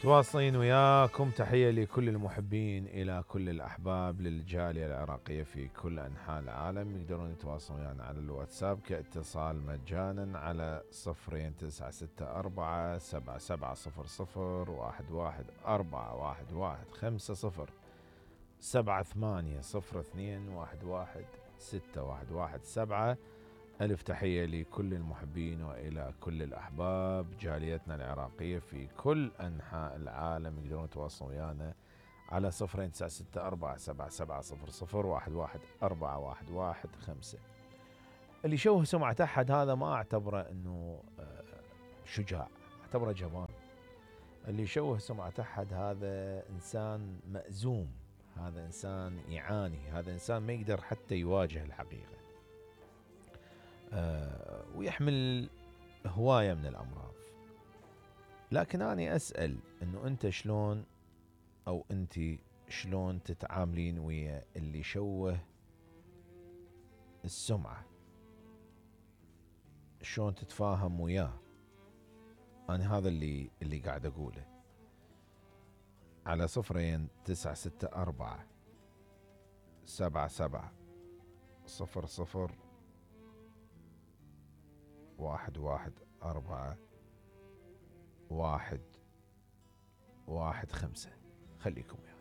تواصلين وياكم. تحية لكل المحبين، إلى كل الأحباب للجالية العراقية في كل أنحاء العالم. يقدرون يتواصلون ويانا على الواتساب كاتصال مجانا على 0964 7700 11 415 78 02 11 611 ألف تحية لكل المحبين وإلى كل الأحباب جاليتنا العراقية في كل أنحاء العالم. يقدرون يتواصلون ويانا على 0964 7700 11 415. اللي يشوه سمعة أحد هذا ما أعتبره أنه شجاع، أعتبره جبان. اللي يشوه سمعة أحد هذا إنسان مأزوم، هذا إنسان يعاني، هذا إنسان ما يقدر حتى يواجه الحقيقة، ويحمل هواية من الأمراض. لكن أنا أسأل أنه أنت شلون، أو أنت شلون تتعاملين ويا اللي شوه السمعة؟ شلون تتفاهم وياه؟ أنا هذا اللي قاعد أقوله. على 0964 77 00 114 115. خليكم.